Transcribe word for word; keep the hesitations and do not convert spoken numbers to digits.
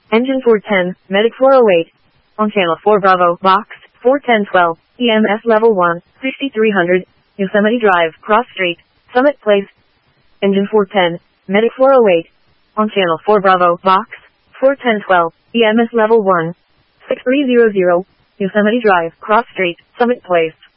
Engine four ten, Medic four oh eight. On channel four Bravo, box, four ten twelve, E M S level one, sixty-three hundred, Yosemite Drive, Cross Street, Summit Place. Engine four ten, Medic four oh eight. On channel four Bravo, box, four ten twelve, E M S level one, six three zero zero, Yosemite Drive, Cross Street, Summit Place.